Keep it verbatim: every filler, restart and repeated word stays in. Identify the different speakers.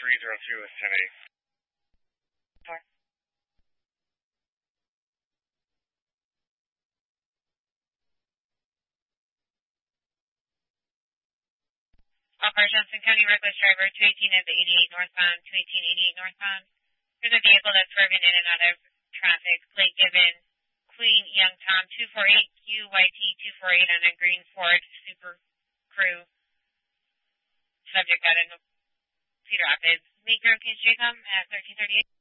Speaker 1: three zero two is ten eight.
Speaker 2: Four. All cars, Johnson County, reckless driver, two eighteen at the eighty-eight northbound, two eighteen eighty-eight northbound. There's a vehicle that's swerving in and out of traffic. Plate given, Queen Young Tom, two four eight Q Y T two four eight on a green Ford Super Crew. Subject out in Cedar Rapids. Meet Grove Kids J COM at thirteen thirty-eight.